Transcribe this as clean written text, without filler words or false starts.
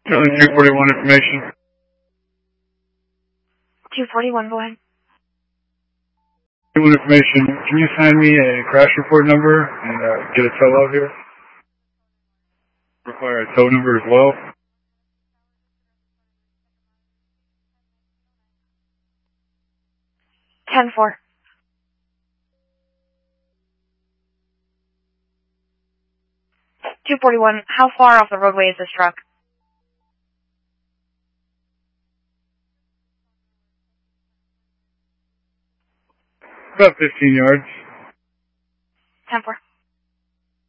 Charlie 241 information. 241, go ahead. 241 information. Can you assign me a crash report number and get a tow out here? Require a tow number as well. 10-4. $241, how far off the roadway is this truck? About 15 yards. 10-4.